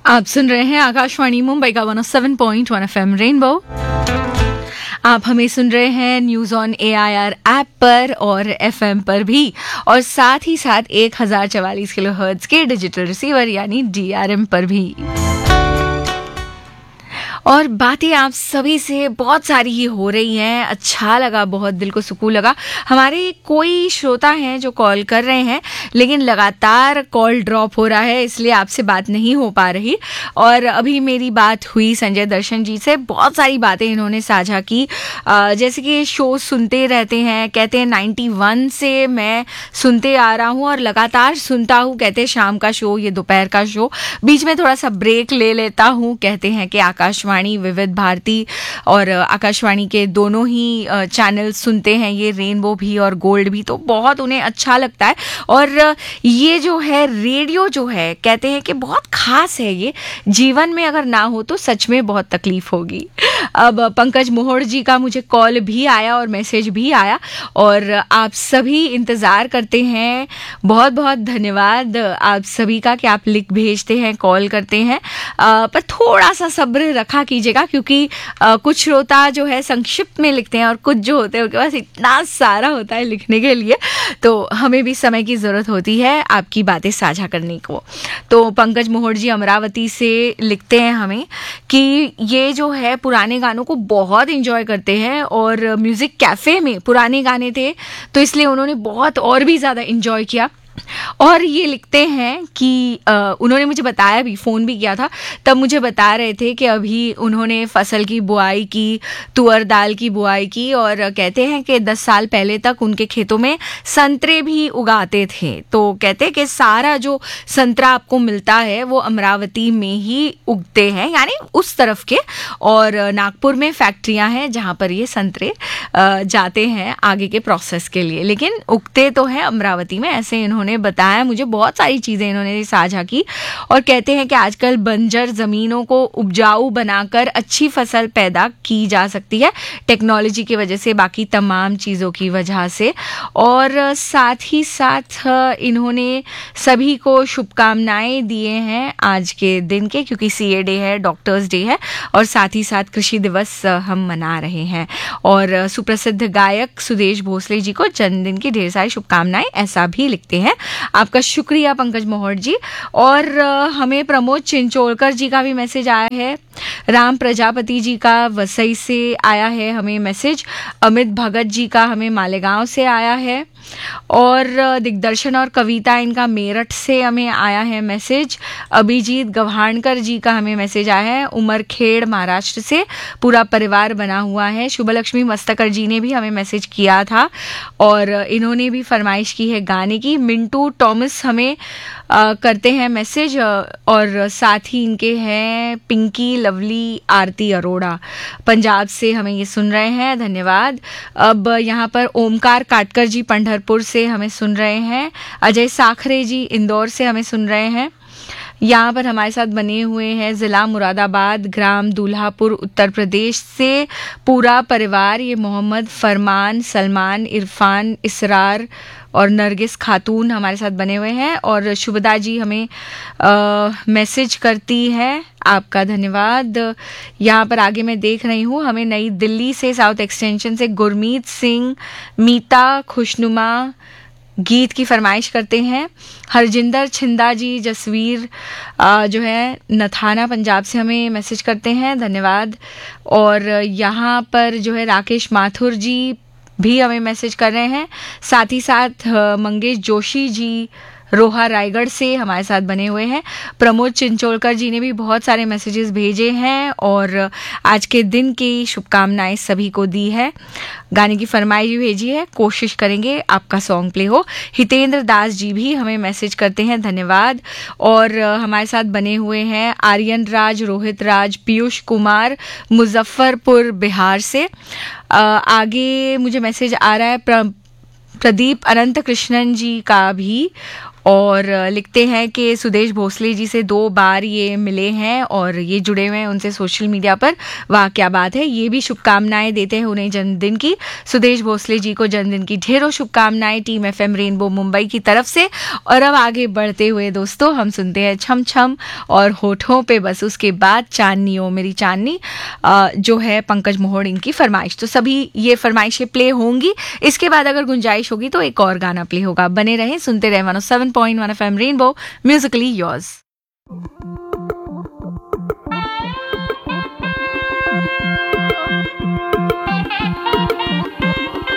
आप सुन रहे हैं आकाशवाणी मुंबई का 107.1 एफएम रेनबो। आप हमें सुन रहे हैं न्यूज ऑन AIR ऐप पर और FM पर भी, और साथ ही साथ 1044 किलोहर्ट्ज के डिजिटल रिसीवर यानी DRM पर भी। और बातें आप सभी से बहुत सारी ही हो रही हैं। अच्छा लगा, बहुत दिल को सुकून लगा। हमारे कोई श्रोता हैं जो कॉल कर रहे हैं, लेकिन लगातार कॉल ड्रॉप हो रहा है, इसलिए आपसे बात नहीं हो पा रही। और अभी मेरी बात हुई संजय दर्शन जी से, बहुत सारी बातें इन्होंने साझा की। जैसे कि शो सुनते रहते हैं, कहते हैं 91 से मैं सुनते आ रहा हूँ और लगातार सुनता हूँ। कहते हैं शाम का शो, ये दोपहर का शो, बीच में थोड़ा सा ब्रेक ले लेता हूँ। कहते हैं कि आकाशवाणी, विविध भारती और आकाशवाणी के दोनों ही चैनल सुनते हैं, ये रेनबो भी और गोल्ड भी, तो बहुत उन्हें अच्छा लगता है। और ये जो है रेडियो जो है, कहते हैं कि बहुत खास है, ये जीवन में अगर ना हो तो सच में बहुत तकलीफ होगी। अब पंकज मोहड़ जी का मुझे कॉल भी आया और मैसेज भी आया, और आप सभी इंतज़ार करते हैं। बहुत बहुत धन्यवाद आप सभी का कि आप लिख भेजते हैं, कॉल करते हैं। पर थोड़ा सा सब्र रखा कीजिएगा, क्योंकि कुछ श्रोता जो है संक्षिप्त में लिखते हैं और कुछ जो होते हैं उनके पास इतना सारा होता है लिखने के लिए, तो हमें भी समय की ज़रूरत होती है आपकी बातें साझा करने को। तो पंकज मोहड़ जी अमरावती से लिखते हैं हमें कि ये जो है पुराने गानों को बहुत एंजॉय करते हैं, और म्यूज़िक कैफ़े में पुराने गाने थे तो इसलिए उन्होंने बहुत और भी ज़्यादा एंजॉय किया। और ये लिखते हैं कि उन्होंने मुझे बताया भी, फ़ोन भी किया था तब मुझे बता रहे थे कि अभी उन्होंने फसल की बुआई की, तुअर दाल की बुआई की, और कहते हैं कि 10 साल पहले तक उनके खेतों में संतरे भी उगाते थे। तो कहते हैं कि सारा जो संतरा आपको मिलता है वो अमरावती में ही उगते हैं, यानी उस तरफ के, और नागपुर में फैक्ट्रियां हैं जहाँ पर ये संतरे जाते हैं आगे के प्रोसेस के लिए, लेकिन उगते तो हैं अमरावती में। ऐसे इन्होंने बताया मुझे, बहुत सारी चीज़ें इन्होंने साझा की। और कहते हैं कि आजकल बंजर ज़मीनों को उपजाऊ बनाकर अच्छी फसल पैदा की जा सकती है टेक्नोलॉजी की वजह से, बाकी तमाम चीज़ों की वजह से। और साथ ही साथ इन्होंने सभी को शुभकामनाएं दिए हैं आज के दिन के, क्योंकि CA डे है, डॉक्टर्स डे है, और साथ ही साथ कृषि दिवस हम मना रहे हैं। और सुप्रसिद्ध गायक सुदेश भोसले जी को जन्मदिन की ढेर सारी शुभकामनाएं, ऐसा भी लिखते हैं। आपका शुक्रिया पंकज मोहड़ जी। और हमें प्रमोद चिंचोलकर जी का भी मैसेज आया है। राम प्रजापति जी का वसई से आया है हमें मैसेज। अमित भगत जी का हमें मालेगांव से आया है। और दिग्दर्शन और कविता इनका मेरठ से हमें आया है मैसेज। अभिजीत गव्हाणकर जी का हमें मैसेज आया है उमरखेड़ महाराष्ट्र से, पूरा परिवार बना हुआ है। शुभलक्ष्मी मस्तकर जी ने भी हमें मैसेज किया था और इन्होंने भी फरमाइश की है गाने की। मिंटू टॉमस हमें करते हैं मैसेज, और साथ ही इनके हैं पिंकी लवली आरती अरोड़ा, पंजाब से हमें ये सुन रहे हैं, धन्यवाद। अब यहाँ पर ओमकार काटकर जी पंढरपुर से हमें सुन रहे हैं। अजय साखरे जी इंदौर से हमें सुन रहे हैं। यहाँ पर हमारे साथ बने हुए हैं ज़िला मुरादाबाद, ग्राम दूल्हापुर, उत्तर प्रदेश से पूरा परिवार। ये मोहम्मद फरमान, सलमान, इरफान, इसरार और नरगिस खातून हमारे साथ बने हुए हैं। और शुभदा जी हमें मैसेज करती है, आपका धन्यवाद। यहाँ पर आगे मैं देख रही हूँ, हमें नई दिल्ली से साउथ एक्सटेंशन से गुरमीत सिंह, मीता खुशनुमा गीत की फरमाइश करते हैं। हरजिंदर छिंदा जी जसवीर जो है नथाना पंजाब से हमें मैसेज करते हैं, धन्यवाद। और यहाँ पर जो है राकेश माथुर जी भी हमें मैसेज कर रहे हैं। साथ ही साथ मंगेश जोशी जी रोहा रायगढ़ से हमारे साथ बने हुए हैं। प्रमोद चिंचोलकर जी ने भी बहुत सारे मैसेजेस भेजे हैं और आज के दिन की शुभकामनाएं सभी को दी है। गाने की फरमाइश भी भेजी है, कोशिश करेंगे आपका सॉन्ग प्ले हो। हितेंद्र दास जी भी हमें मैसेज करते हैं, धन्यवाद। और हमारे साथ बने हुए हैं आर्यन राज, रोहित राज, पीयूष कुमार मुजफ्फरपुर बिहार से। आगे मुझे मैसेज आ रहा है प्रदीप अनंत कृष्णन जी का भी, और लिखते हैं कि सुदेश भोसले जी से 2 बार ये मिले हैं और ये जुड़े हुए हैं उनसे सोशल मीडिया पर। वाह क्या बात है। ये भी शुभकामनाएं देते हैं उन्हें जन्मदिन की। सुदेश भोसले जी को जन्मदिन की ढेरों शुभकामनाएं टीम एफएम रेनबो मुंबई की तरफ से। और अब आगे बढ़ते हुए दोस्तों हम सुनते हैं छम छम और होठों पे बस, उसके बाद चांदनी ओ मेरी चांदनी, जो है पंकज मोहड़ इनकी फरमाइश। तो सभी ये फरमाइशें प्ले होंगी। इसके बाद अगर गुंजाइश होगी तो एक और गाना प्ले होगा। बने रहें, सुनते रहे 107.1 FM रेनबो, म्यूजिकली योर्स।